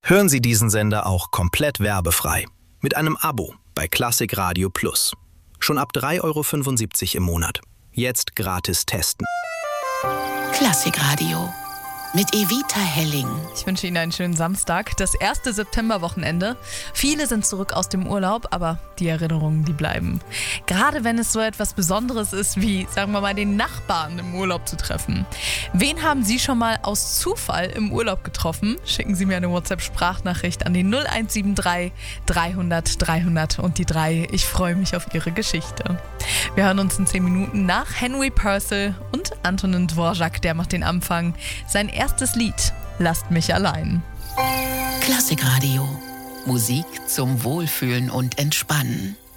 Hören Sie diesen Sender auch komplett werbefrei. Mit einem Abo bei Klassik Radio Plus. Schon ab 3,75 € im Monat. Jetzt gratis testen. Klassik Radio mit Evita Helling. Ich wünsche Ihnen einen schönen Samstag, das erste Septemberwochenende. Viele sind zurück aus dem Urlaub, aber die Erinnerungen, die bleiben. Gerade wenn es so etwas Besonderes ist, wie, sagen wir mal, den Nachbarn im Urlaub zu treffen. Wen haben Sie schon mal aus Zufall im Urlaub getroffen? Schicken Sie mir eine WhatsApp-Sprachnachricht an die 0173 300 300 und die 3. Ich freue mich auf Ihre Geschichte. Wir hören uns in 10 Minuten nach Henry Purcell und Antonin Dvorak, der macht den Anfang. Sein erstes Lied, Lasst mich allein. Klassik Radio. Musik zum Wohlfühlen und Entspannen.